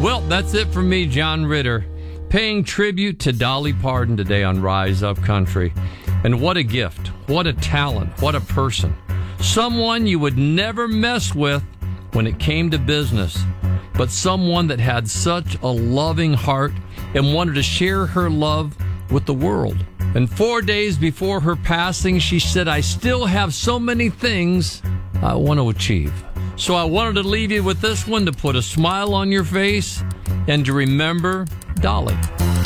Well, that's it for me, John Ritter, paying tribute to Dolly Parton today on Rise Up Country. And what a gift, what a talent, what a person. Someone you would never mess with when it came to business, but someone that had such a loving heart and wanted to share her love with the world. And 4 days before her passing, she said, "I still have so many things I want to achieve." So I wanted to leave you with this one to put a smile on your face and to remember Dolly.